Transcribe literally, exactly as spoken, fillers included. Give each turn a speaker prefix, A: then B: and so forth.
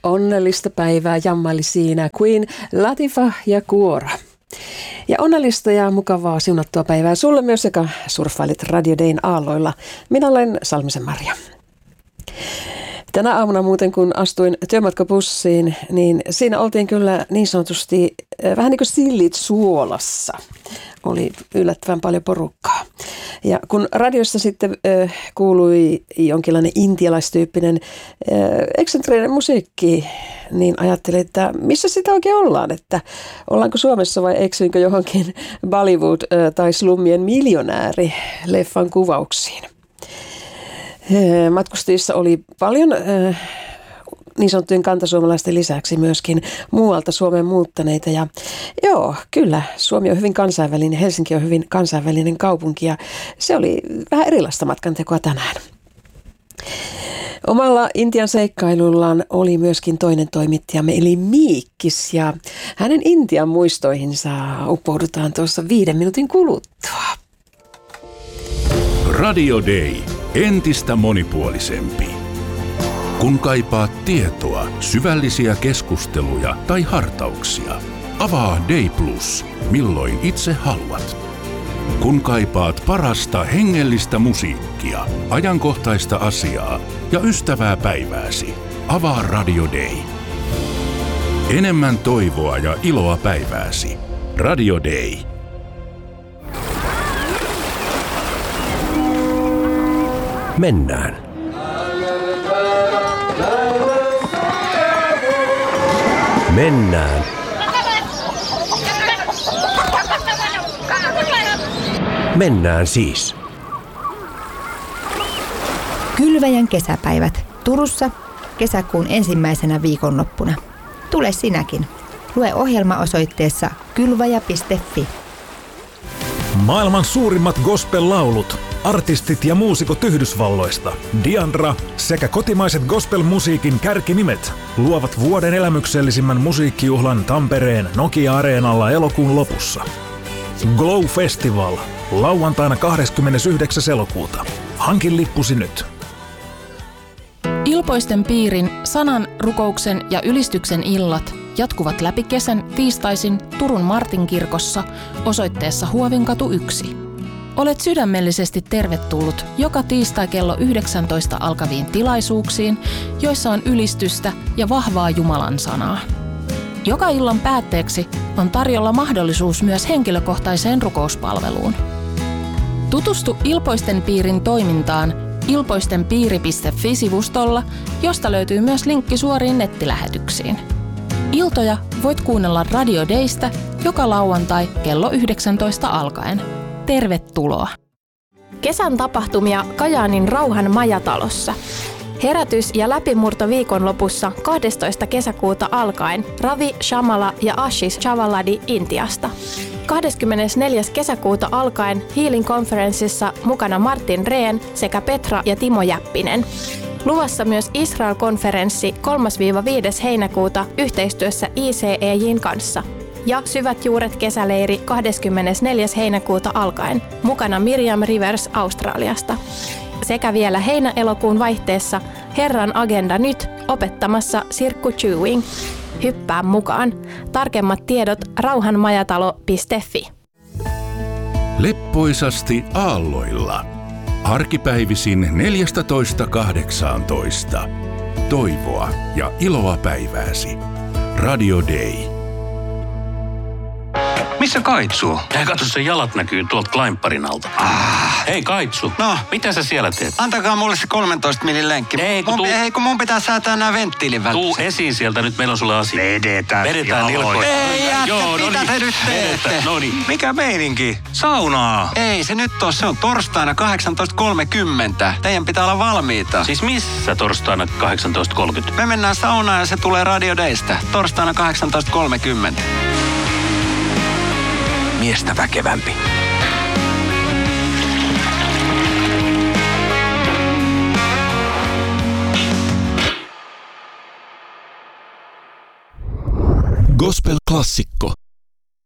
A: Onnellista päivää jammaili siinä Queen Latifah ja Kuora. Ja onnellista ja mukavaa siunattua päivää sulle myös, joka surffailit Radio Dayn aalloilla. Minä olen Salmisen Maria. Tänä aamuna muuten, kun astuin työmatkabussiin, niin siinä oltiin kyllä niin sanotusti vähän niin kuin sillit suolassa. Oli yllättävän paljon porukkaa. Ja kun radiossa sitten äh, kuului jonkinlainen intialaistyyppinen äh, eksentrinen musiikki, niin ajattelin, että missä sitä oikein ollaan, että ollaanko Suomessa vai eksyinkö johonkin Bollywood äh, tai Slummien miljonääri leffan kuvauksiin. Äh, matkustajissa oli paljon äh, niin sanottujen kantasuomalaisten lisäksi myöskin muualta Suomeen muuttaneita. Ja joo, kyllä, Suomi on hyvin kansainvälinen, Helsinki on hyvin kansainvälinen kaupunki ja se oli vähän erilaista matkantekoa tänään. Omalla Intian seikkailullaan oli myöskin toinen toimittajamme, eli Miikkis, ja hänen Intian muistoihinsa uppoudutaan tuossa viiden minuutin kuluttua.
B: Radio Day. Entistä monipuolisempi. Kun kaipaat tietoa, syvällisiä keskusteluja tai hartauksia, avaa Day Plus, milloin itse haluat. Kun kaipaat parasta hengellistä musiikkia, ajankohtaista asiaa ja ystävää päivääsi, avaa Radio Day. Enemmän toivoa ja iloa päivääsi. Radio Day.
C: Mennään. Mennään. Mennään siis.
D: Kylväjän kesäpäivät Turussa kesäkuun ensimmäisenä viikonloppuna. Tule sinäkin. Lue ohjelma osoitteessa kylväjä piste fi.
E: Maailman suurimmat gospel-laulut, artistit ja muusikot Yhdysvalloista, Diandra sekä kotimaiset gospel-musiikin kärkinimet luovat vuoden elämyksellisimmän musiikkijuhlan Tampereen Nokia-areenalla elokuun lopussa. Glow Festival, lauantaina kahdeskymmenesyhdeksäs elokuuta. Hankin lippusi nyt.
F: Ilpoisten piirin, sanan, rukouksen ja ylistyksen illat jatkuvat läpi kesän tiistaisin Turun Martinkirkossa osoitteessa Huovinkatu yksi. Olet sydämellisesti tervetullut joka tiistai kello yhdeksäntoista alkaviin tilaisuuksiin, joissa on ylistystä ja vahvaa Jumalan sanaa. Joka illan päätteeksi on tarjolla mahdollisuus myös henkilökohtaiseen rukouspalveluun. Tutustu Ilpoisten piirin toimintaan ilpoistenpiiri piste fi-sivustolla, josta löytyy myös linkki suoriin nettilähetyksiin. Iltoja voit kuunnella Radio Daystä joka lauantai kello yhdeksäntoista alkaen. Tervetuloa!
G: Kesän tapahtumia Kajaanin Rauhan majatalossa. Herätys- ja läpimurto viikonlopussa kahdestoista kesäkuuta alkaen Ravi Shamala ja Ashish Chavaladi Intiasta. kahdeskymmenesneljäs kesäkuuta alkaen Healing Conferenceissa mukana Martin Rehn sekä Petra ja Timo Jäppinen. Luvassa myös Israel-konferenssi kolmas–viides heinäkuuta yhteistyössä I C E J:n kanssa. Ja Syvät juuret kesäleiri kahdeskymmenesneljäs heinäkuuta alkaen, mukana Miriam Rivers Australiasta. Sekä vielä heinä-elokuun vaihteessa Herran agenda nyt opettamassa Sirkku Chewing. Hyppää mukaan. Tarkemmat tiedot rauhanmajatalo piste fi.
B: Leppoisasti aalloilla. Arkipäivisin neljätoista kahdeksantoista. Toivoa ja iloa päivääsi. Radio Day.
H: Missä Kaitsu? Hei, katso, sen jalat näkyy tuolta Klaimparin alta.
I: Ah.
H: Hei Kaitsu,
I: No?
H: mitä sä siellä teet?
I: Antakaa mulle se kolmentoista millin lenkki.
H: Ei, kun
I: mun,
H: tuu-
I: ei, kun mun pitää säätää nämä venttiilin
H: Tuu
I: välissä.
H: esiin sieltä, nyt meillä on sulle asia.
I: Vedetään.
H: Vedetään nilkkoja.
I: Ei, jättä,
H: Joo, no
I: mitä
H: niin.
I: te nyt teette?
H: Vedetään, no niin.
I: Mikä meininki?
H: Saunaa.
I: Ei se nyt oo, se on torstaina kahdeksantoista kolmekymmentä. Teidän pitää olla valmiita.
H: Siis missä torstaina kahdeksantoista kolmekymmentä?
I: Me mennään saunaan ja se tulee Radio Daystä. Torstaina kahdeksantoista kolmekymmentä. Miestä väkevämpi.
J: Gospel-klassikko